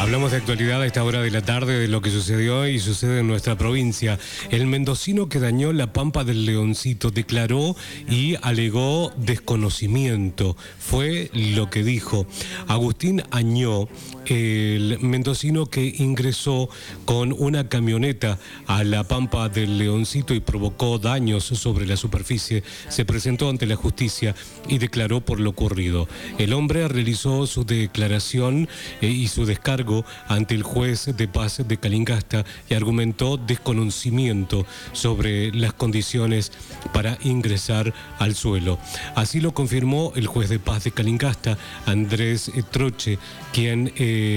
Hablamos de actualidad a esta hora de la tarde, de lo que sucedió y sucede en nuestra provincia. El mendocino que dañó la Pampa del Leoncito declaró y alegó desconocimiento. Fue lo que dijo Agustín Añó, el mendocino que ingresó con una camioneta a la Pampa del Leoncito y provocó daños sobre la superficie. Se presentó ante la justicia y declaró por lo ocurrido. El hombre realizó su declaración y su descargo ante el juez de paz de Calingasta y argumentó desconocimiento sobre las condiciones para ingresar al suelo. Así lo confirmó el juez de paz de Calingasta, Andrés Troche, quien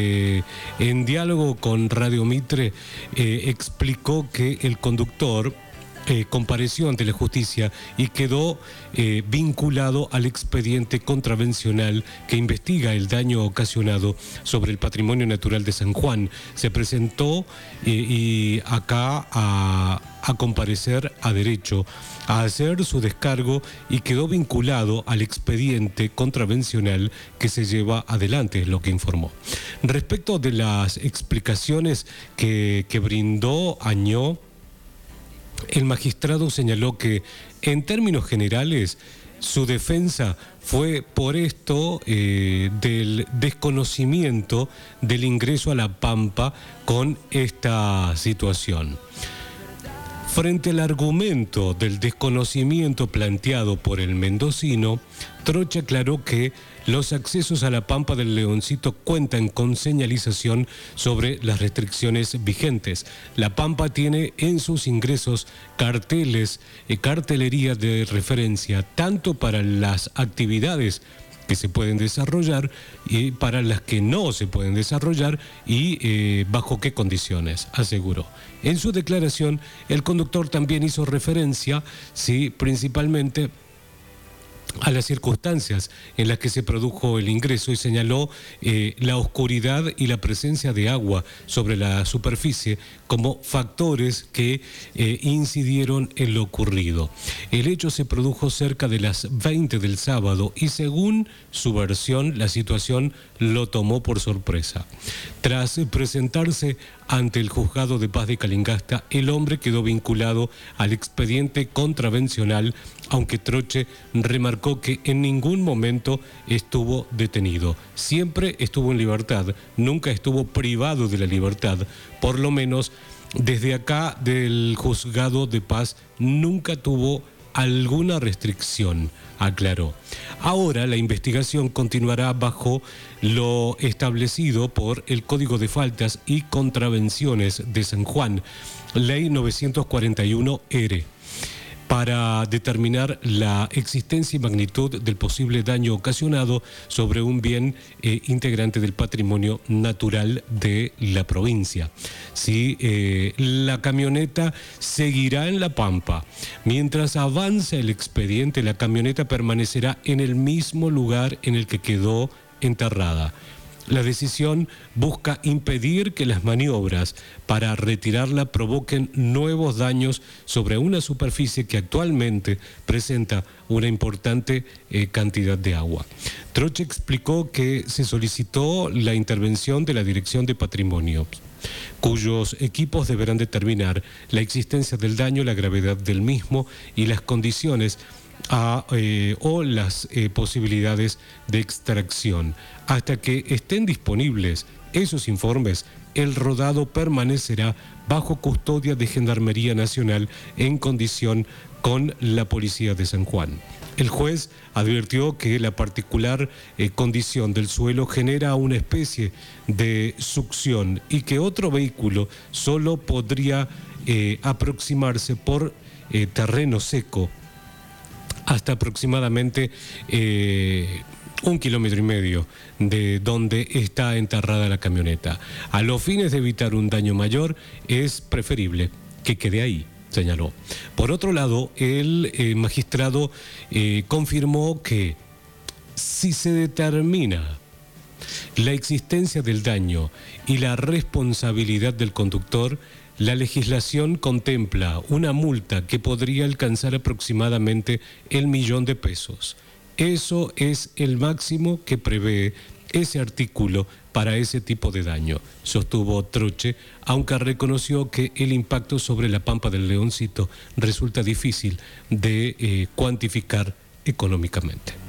en diálogo con Radio Mitre explicó que el conductor compareció ante la justicia y quedó vinculado al expediente contravencional que investiga el daño ocasionado sobre el patrimonio natural de San Juan. Se presentó y acá a comparecer a derecho, a hacer su descargo y quedó vinculado al expediente contravencional que se lleva adelante, es lo que informó. Respecto de las explicaciones que brindó Añó, el magistrado señaló que, en términos generales, su defensa fue por esto del desconocimiento del ingreso a la Pampa con esta situación. Frente al argumento del desconocimiento planteado por el mendocino, Troche aclaró que los accesos a la Pampa del Leoncito cuentan con señalización sobre las restricciones vigentes. La Pampa tiene en sus ingresos carteles y cartelería de referencia, tanto para las actividades que se pueden desarrollar y para las que no se pueden desarrollar y bajo qué condiciones, aseguró. En su declaración, el conductor también hizo referencia, sí, principalmente a las circunstancias en las que se produjo el ingreso y señaló la oscuridad y la presencia de agua sobre la superficie como factores que incidieron en lo ocurrido. El hecho se produjo cerca de las 20 del sábado y según su versión la situación lo tomó por sorpresa. Tras presentarse ante el juzgado de paz de Calingasta, el hombre quedó vinculado al expediente contravencional, aunque Troche remarcó que en ningún momento estuvo detenido. Siempre estuvo en libertad, nunca estuvo privado de la libertad, por lo menos desde acá del juzgado de paz nunca tuvo alguna restricción, aclaró. Ahora la investigación continuará bajo lo establecido por el Código de Faltas y Contravenciones de San Juan, Ley 941-R, para determinar la existencia y magnitud del posible daño ocasionado sobre un bien integrante del patrimonio natural de la provincia. Sí, la camioneta seguirá en la Pampa. Mientras avanza el expediente, la camioneta permanecerá en el mismo lugar en el que quedó enterrada. La decisión busca impedir que las maniobras para retirarla provoquen nuevos daños sobre una superficie que actualmente presenta una importante cantidad de agua. Troche explicó que se solicitó la intervención de la Dirección de Patrimonio, cuyos equipos deberán determinar la existencia del daño, la gravedad del mismo y las condiciones o las posibilidades de extracción. Hasta que estén disponibles esos informes, el rodado permanecerá bajo custodia de Gendarmería Nacional en condición con la Policía de San Juan. El juez advirtió que la particular condición del suelo genera una especie de succión y que otro vehículo solo podría aproximarse por terreno seco hasta aproximadamente 1,5 kilómetros de donde está enterrada la camioneta. A los fines de evitar un daño mayor, es preferible que quede ahí, señaló. Por otro lado, el magistrado confirmó que si se determina la existencia del daño y la responsabilidad del conductor, la legislación contempla una multa que podría alcanzar aproximadamente el 1.000.000 de pesos. Eso es el máximo que prevé ese artículo para ese tipo de daño, sostuvo Troche, aunque reconoció que el impacto sobre la Pampa del Leoncito resulta difícil de cuantificar económicamente.